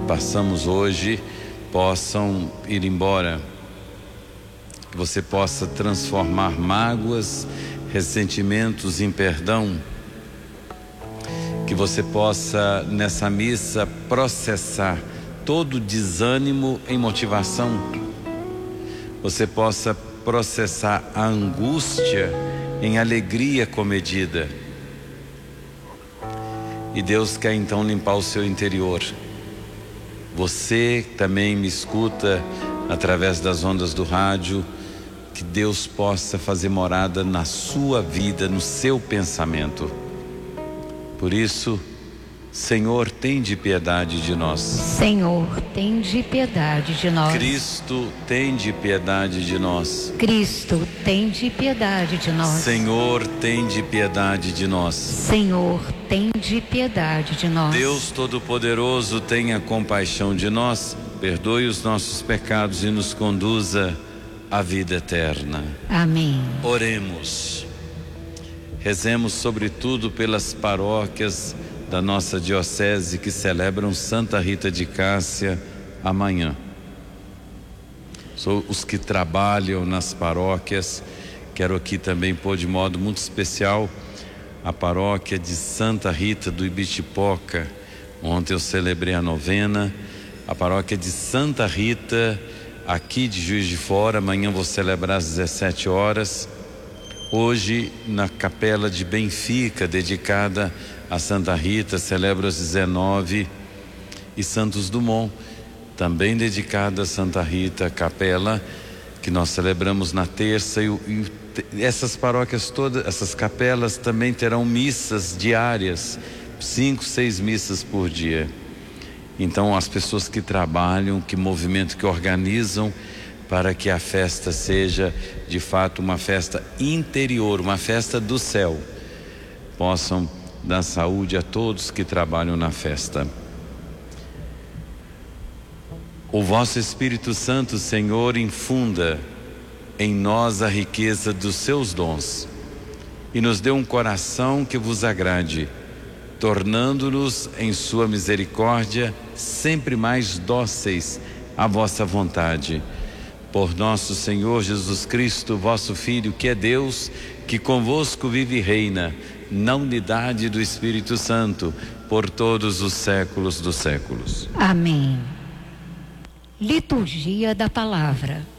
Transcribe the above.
passamos hoje possam ir embora, que você possa transformar mágoas, ressentimentos em perdão, que você possa nessa missa processar todo desânimo em motivação, você possa processar a angústia em alegria comedida. E Deus quer então limpar o seu interior. Você também me escuta através das ondas do rádio, que Deus possa fazer morada na sua vida, no seu pensamento. Por isso, Senhor, tende piedade de nós. Senhor, tende piedade de nós. Cristo, tende piedade de nós. Cristo, tende piedade de nós. Senhor, tende piedade de nós. Senhor, tende piedade de nós. Deus Todo-Poderoso, tenha compaixão de nós, perdoe os nossos pecados e nos conduza à vida eterna. Amém. Oremos. Rezemos sobretudo pelas paróquias da nossa diocese que celebram Santa Rita de Cássia amanhã. São os que trabalham nas paróquias. Quero aqui também pôr de modo muito especial a paróquia de Santa Rita do Ibitipoca. Ontem eu celebrei a novena. A paróquia de Santa Rita aqui de Juiz de Fora, amanhã vou celebrar às 17 horas. Hoje na capela de Benfica, dedicada a Santa Rita, celebro às 19, e Santos Dumont, também dedicada a Santa Rita, capela que nós celebramos na terça, e essas paróquias todas, essas capelas também terão missas diárias, 5, 6 missas por dia. Então as pessoas que trabalham, que movimentam, que organizam para que a festa seja de fato uma festa interior, uma festa do céu, possam dar saúde a todos que trabalham na festa. O vosso Espírito Santo, Senhor, infunda em nós a riqueza dos seus dons e nos dê um coração que vos agrade, tornando-nos em sua misericórdia sempre mais dóceis à vossa vontade. Por nosso Senhor Jesus Cristo, vosso Filho, que é Deus, que convosco vive e reina na unidade do Espírito Santo, por todos os séculos dos séculos. Amém. Liturgia da Palavra.